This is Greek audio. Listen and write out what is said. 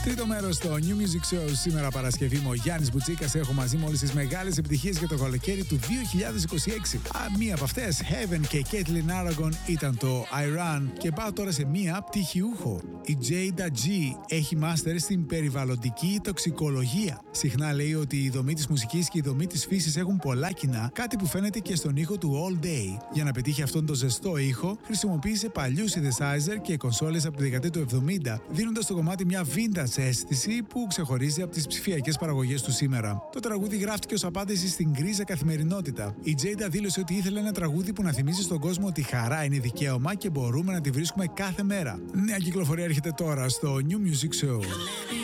Τρίτο μέρος στο New Music Show. Σήμερα Παρασκευή μου ο Γιάννης Μπουτσίκας. Έχω μαζί μου όλες τις μεγάλες επιτυχίες για το καλοκαίρι του 2026. Μία από αυτές, Heaven και Caitlin Aragon, ήταν το Iran. Και πάω τώρα σε μία πτυχιούχο. Η Jada G έχει μάστερ στην περιβαλλοντική τοξικολογία. Συχνά λέει ότι η δομή της μουσικής και η δομή της φύσης έχουν πολλά κοινά, κάτι που φαίνεται και στον ήχο του All Day. Για να πετύχει αυτόν τον ζεστό ήχο, χρησιμοποίησε παλιούς synthesizer και κονσόλες από τη δεκαετία του 70, δίνοντας στο κομμάτι μια vintage αίσθηση που ξεχωρίζει από τις ψηφιακές παραγωγές του σήμερα. Το τραγούδι γράφτηκε ως απάντηση στην γκρίζα καθημερινότητα. Η Jada δήλωσε ότι ήθελε ένα τραγούδι που να θυμίζει στον κόσμο ότι η χαρά είναι δικαίωμα και μπορούμε να τη βρίσκουμε κάθε μέρα. Νέα κυκλοφορία έρχεται τώρα στο New Music Show.